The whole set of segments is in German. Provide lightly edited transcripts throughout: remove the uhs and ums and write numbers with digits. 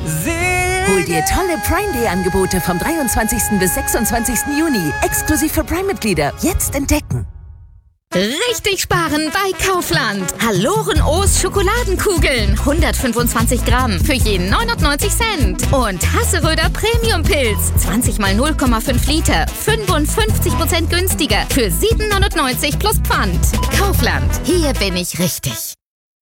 Hol dir tolle Prime Day Angebote vom 23. bis 26. Juni. Exklusiv für Prime-Mitglieder. Jetzt entdecken. Richtig sparen bei Kaufland. Haloren O's Schokoladenkugeln. 125 Gramm für jeden 99 Cent. Und Hasseröder Premium-Pilz. 20 mal 0,5 Liter. 55% günstiger. Für 7,99 plus Pfand. Kaufland. Hier bin ich richtig.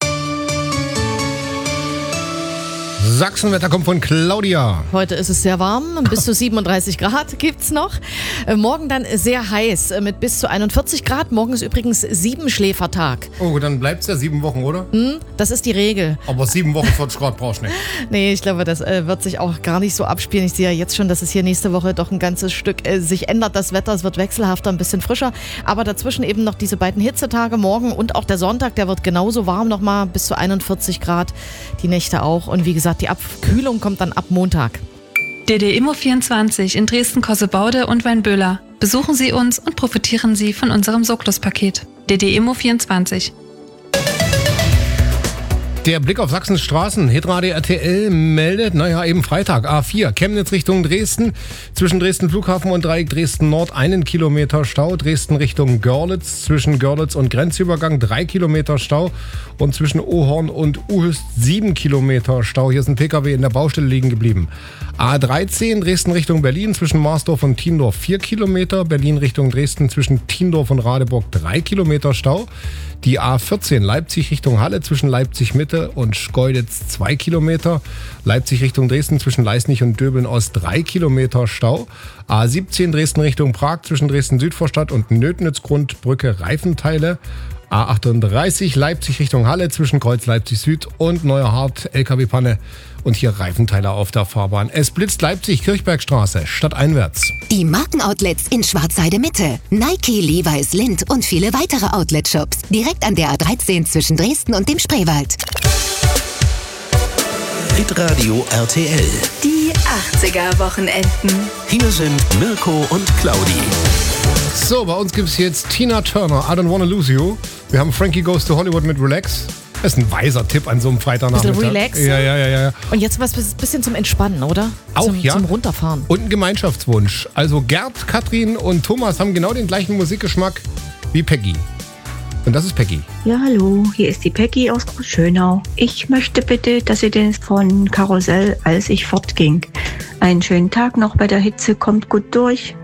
Sachsenwetter kommt von Claudia. Heute ist es sehr warm, bis zu 37 Grad gibt's noch. Morgen dann sehr heiß mit bis zu 41 Grad. Morgen ist übrigens 7-Schläfertag. Oh, dann bleibt's ja 7 Wochen, oder? Das ist die Regel. Aber 7 Wochen 40 Grad brauchst du nicht. Nee, ich glaube, das wird sich auch gar nicht so abspielen. Ich sehe ja jetzt schon, dass es hier nächste Woche doch ein ganzes Stück sich ändert. Das Wetter, es wird wechselhafter, ein bisschen frischer. Aber dazwischen eben noch diese beiden Hitzetage morgen und auch der Sonntag, der wird genauso warm nochmal, bis zu 41 Grad. Die Nächte auch. Und wie gesagt, die Abkühlung kommt dann ab Montag. DD Immo 24 in Dresden-Kossebaude und Weinböhler. Besuchen Sie uns und profitieren Sie von unserem Soklos-Paket. DD Immo 24. Der Blick auf Sachsens Straßen. Hitradio RTL meldet, eben Freitag, A4, Chemnitz Richtung Dresden. Zwischen Dresden Flughafen und Dreieck Dresden Nord 1 Kilometer Stau. Dresden Richtung Görlitz, zwischen Görlitz und Grenzübergang 3 Kilometer Stau. Und zwischen Ohorn und Uhüst 7 Kilometer Stau. Hier ist ein PKW in der Baustelle liegen geblieben. A13 Dresden Richtung Berlin, zwischen Marsdorf und Tiendorf 4 Kilometer. Berlin Richtung Dresden, zwischen Tiendorf und Radeburg 3 Kilometer Stau. Die A14 Leipzig Richtung Halle, zwischen Leipzig Mitte und Schkeuditz 2 Kilometer. Leipzig Richtung Dresden, zwischen Leisnig und Döbeln Ost 3 Kilometer Stau. A17 Dresden Richtung Prag, zwischen Dresden Südvorstadt und Nödnitzgrundbrücke Reifenteile. A38 Leipzig Richtung Halle, zwischen Kreuz Leipzig Süd und Neuerhardt LKW-Panne. Und hier Reifenteile auf der Fahrbahn. Es blitzt Leipzig, Kirchbergstraße, stadteinwärts. Die Markenoutlets in Schwarzheide Mitte. Nike, Levi's, Lindt und viele weitere Outlet-Shops. Direkt an der A13 zwischen Dresden und dem Spreewald. Hitradio RTL. Die 80er-Wochenenden. Hier sind Mirko und Claudi. So, bei uns gibt's jetzt Tina Turner, I Don't Wanna Lose You. Wir haben Frankie Goes to Hollywood mit Relax. Das ist ein weiser Tipp an so einem Freitagnachmittag. Bisschen relax. Ja. Und jetzt was bisschen zum Entspannen, oder? Auch, zum Runterfahren. Und ein Gemeinschaftswunsch. Also Gerd, Katrin und Thomas haben genau den gleichen Musikgeschmack wie Peggy. Und das ist Peggy. Ja, hallo, hier ist die Peggy aus Großschönau. Ich möchte bitte, dass ihr den von Karussell, als ich fortging. Einen schönen Tag noch bei der Hitze, kommt gut durch.